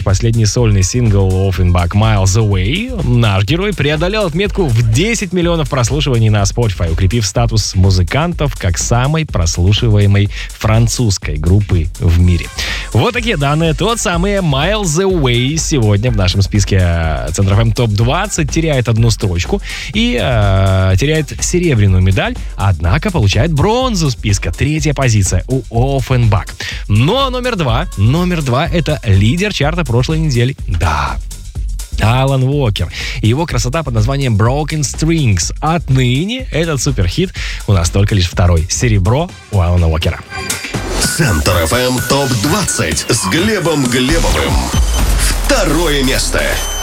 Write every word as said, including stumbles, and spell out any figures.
последний сольный сингл Offenbach Miles Away, наш герой преодолел отметку в десять миллионов прослушиваний на Spotify, укрепив статус музыкантов как самой прослушиваемой французской группы в мире. Вот такие данные. Тот самый Miles Away сегодня в нашем списке Центр эф эм топ двадцать теряет одну строчку и э, теряет серебряную медаль, однако получает бронзу списка. Третья позиция у Offenbach. Ну а номер два, номер два это лидер чарта прошлой недели. Да, Алан Уокер. Его красота под названием Broken Strings. Отныне этот суперхит у нас только лишь второй. Серебро у Алана Уокера. Центр эф эм топ двадцать с Глебом Глебовым. Второе место.